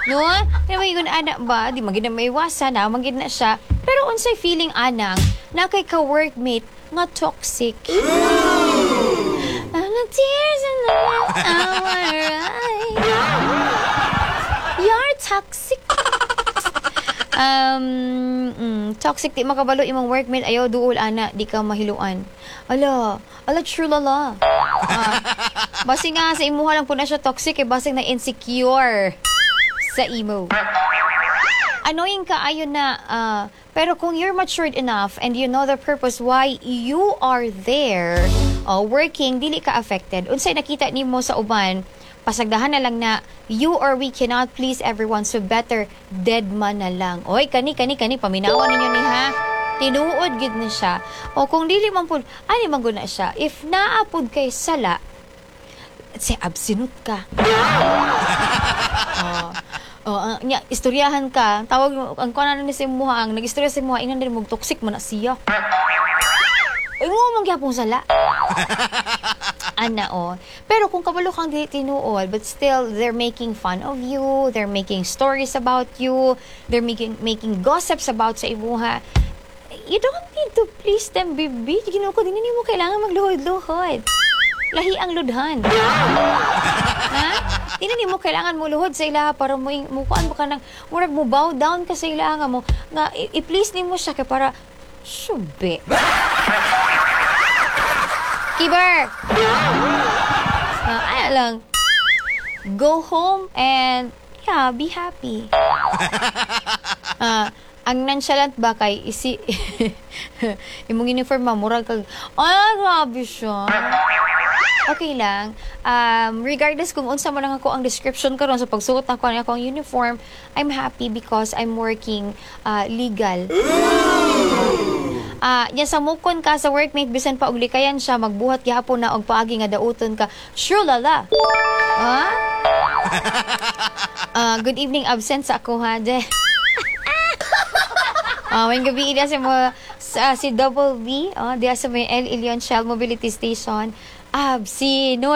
No? Kaya magiging anak ba? Di magiging na maiwasan na, magiging na siya. Pero unsay feeling anang na kay ka-workmate nga toxic. And the tears in our eyes. You're toxic. Toxic di makabalo imong workmate ayaw duol ana di ka mahiluan. Ala true lala. Basi nga sa imuha lang po na siya toxic eh basig na insecure sa imo. Annoying ka ayon na pero kung you're matured enough and you know the purpose why you are there working dili ka affected. Unsay nakita nimo sa uban pasagdahan na lang na you or we cannot please everyone so better dead man na lang. Oy, kani paminawan ninyo ni ha. Tinuod gid ni siya. O kung dili man pud ani man guna siya. If naapod kay sala, say absinut ka. Istoryahan ka. Tawag ang kuan ni si muha ang nagistorya si muha ingnan din mo toxic man na siya. Ay mo man gyapon sala. Pero kung kabalo kang dili tinuod, but still they're making fun of you, they're making stories about you, they're making gossips about sa imuha. You don't need to please them, baby. Ginoo ko, hindi mo kailangan magluhod-luhod. Lahi ang ludhan. Ha? Hindi mo kailangan mo luhod sa ila para mukuan mo ka ng, murag mo bow down ka sa ila nga mo, nga i-please ni mo siya kaya para, sube. Kiber! Ano lang, go home and, be happy. Ang nonchalant ba kay imong uniform mamurag kag grabe siya. Okay lang. Regardless kung unsa man ako ang description karon sa pagsuot ako ng akong uniform, I'm happy because I'm working legal. Nya sa mukon ka sa workmate bisan pa og likayan siya magbuhat gihapon na og paagi nga dauton ka. Sure lala. Good evening absent sa ako ha. May gabi ida si Double B, diya sa may El Ilion Shell Mobility Station. Absinut.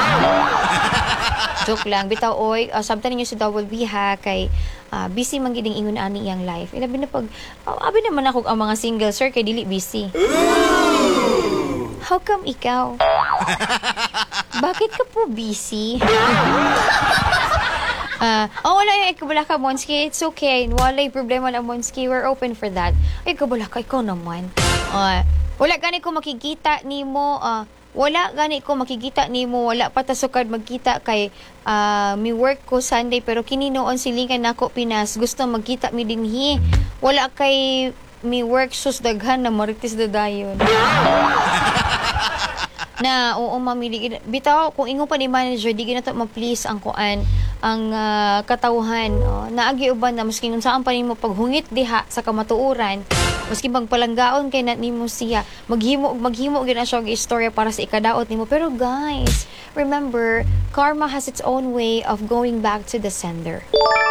Joke lang. Bitaw, oy. Sabta ninyo si Double B, ha, kay busy man giding ingon ani iyang life. Ilabi na pag, abi naman ako ang mga single, sir, kay dili busy. How come ikaw? Bakit ka po busy? Wala yung ikabala ka, Monski. It's okay. Wala yung problema na, Monski. We're open for that. Ay, ikabala ka, ikaw naman. Wala gani ko makikita ni mo. Wala patasukad magkita kay mi work ko Sunday pero kininoon silingan nako Pinas. Gusto magkita mi dinhi. Wala kay mi work sus daghan na marites dadayon. Na oo mamili bitaw kung ingon pa ni manager di ginato ma-please ang kuan ang katawhan naagi uban na maski saan pa nimo paghungit diha sa kamatuoran maski magpalanggaon kay na nimo siya maghimo gina siya og istorya para sa ikadaot nimo pero guys remember karma has its own way of going back to the sender.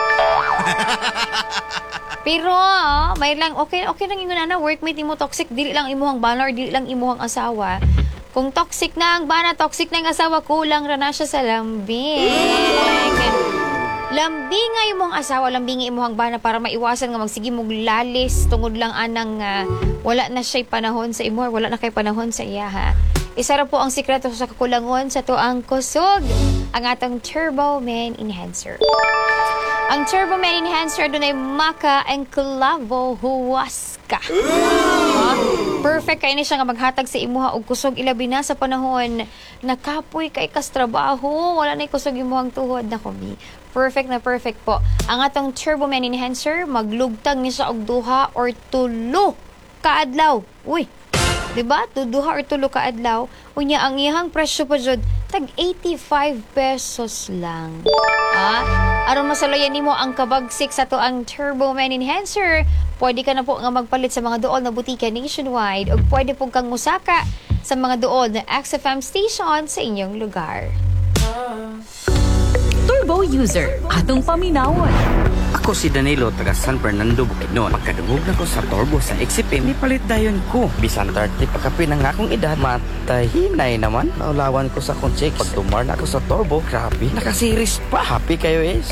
Pero may lang okay lang ingon na workmate nimo toxic dili lang imuhang banner dili lang imuhang asawa. Kung toxic na ang bana, toxic na ang asawa, kulang ra na siya sa lambing. Lambing nga imong asawa, lambing nga imong bana para maiwasan nga magsige mong lalis tungod lang anang wala na siya panahon sa imo, wala na kay panahon sa iya ha. Isa ra po ang sikreto sa kakulangon sa tuang kusog, ang atong Turbo Men Enhancer. Ang Turbo Men Enhancer dunay maca and clavo huasca. Perfect kay ni siya nga maghatag sa imuha og kusog ilabi na sa panahon nakapoy kay kas trabaho wala na kusog imuhang tuhod na kubi. Perfect na perfect po. Ang atong Turbo Men Enhancer maglugtag ni siya og 2 or 3 kaadlaw. Uy. Diba? 2 or 3 kaadlaw. Unya ang iyang presyo pa jud tag 85 pesos lang. Aron masaloyan nimo ang kabagsik sa to ang Turbo Men Enhancer, pwede ka na po nga magpalit sa mga duol na butika nationwide o pwede po kang musaka sa mga duol na XFM station sa inyong lugar. Turbo user, atong paminawon. Ako si Danilo, taga San Fernando, Bukidnon. Pagkadungog na ko sa Turbo sa XFM, nipalit dayon ko. Bisan 30 pagkapin ang akong edad, matahinay naman. Naulawan ko sa akong chicks. Pag tumar na ako sa Turbo, grabe, nakasiris pa. Happy kayo